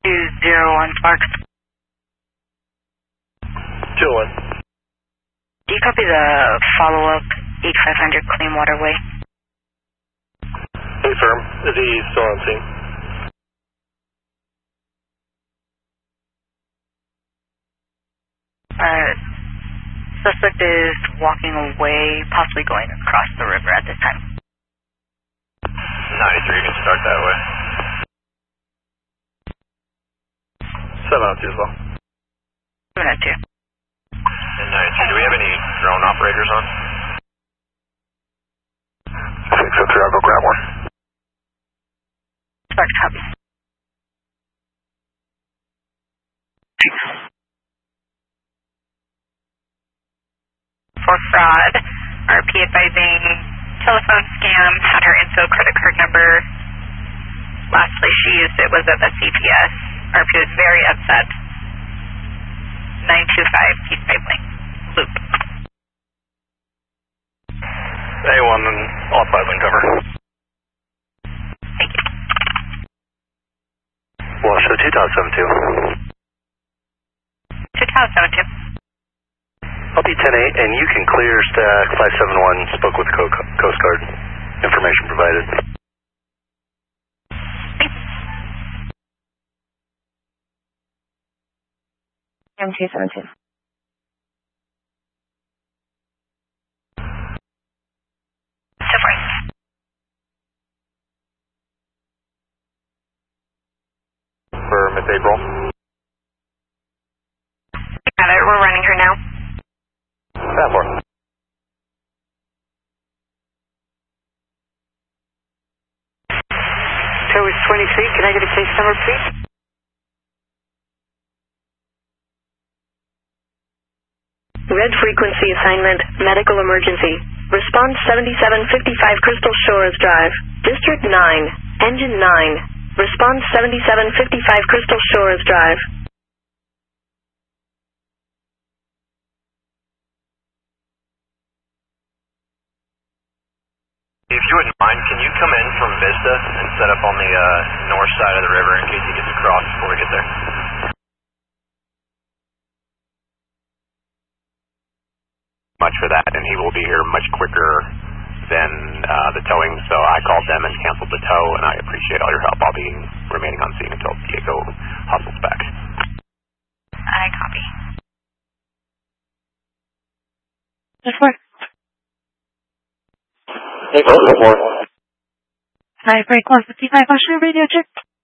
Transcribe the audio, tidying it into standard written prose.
201 Spark. 201. Do you copy the follow-up 8500 Clean Water Way? Confirm. Is he still on scene? Suspect is walking away, possibly going across the river at this time. 93, you can start that way. 702 as well. 702. And 93, do we have any drone operators on? 603, I'll go grab one. Spark, copy. For fraud, RP advising telephone scam, had her info credit card number. Lastly, she used it, was at the CPS. RP was very upset. 925 East Pipe Lane, loop. A1 and all 5 lane cover. Thank you. Well, show 2.72. 272. I'll be 10-8, and you can clear stack 571, spoke with Coast Guard. Information provided. M272. So forth. For Miss April. Got it, we're running her now. That more. Tower 23, can I get a case number, please? Red frequency assignment, medical emergency. Response 7755 Crystal Shores Drive. District 9, Engine 9. Response 7755 Crystal Shores Drive. If you wouldn't mind, can you come in from Vista and set up on the north side of the river in case he gets across before we get there? Much for that, and he will be here much quicker than the towing, so I called them and canceled the tow, and I appreciate all your help. I'll be remaining on scene until Diego hustles back. I copy. Just work. April, 4. Hi, break 155, Oscar radio check.